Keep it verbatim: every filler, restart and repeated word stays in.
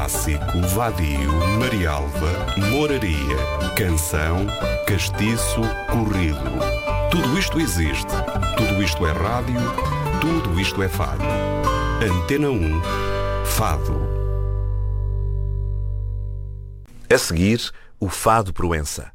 clássico, vadio, marialva, moraria, canção, castiço, corrido. Tudo isto existe, tudo isto é rádio, tudo isto é fado. Antena um, Fado. A seguir, o Fado Proença,